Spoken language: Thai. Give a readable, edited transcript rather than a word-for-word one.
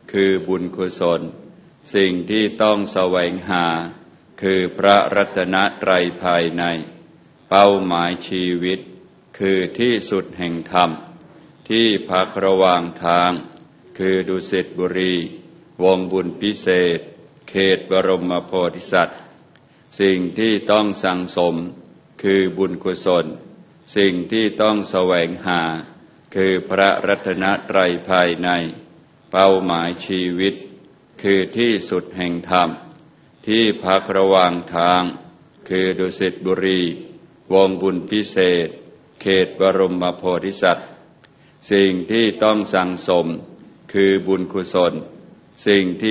คือบุญกุศลสิ่งที่ต้องแสวงหาคือพระรัตนตรัยภายในเป้าหมายชีวิตคือที่สุดแห่งธรรมที่พักระหว่างทางคือดุสิตบุรีวงบุญพิเศษเขตบรมโพธิสัตว์สิ่งที่ต้องสั่งสมคือบุญกุศลสิ่งที่ต้องแสวงหาคือพระรัตนตรัยภายในเป้าหมายชีวิตคือที่สุดแห่งธรรมที่พักระหว่างทางคือดุสิตบุรีวงบุญพิเศษเขตบรมโพธิสัตว์สิ่งที่ต้องสั่งสมคือบุญกุศลสิ่งที่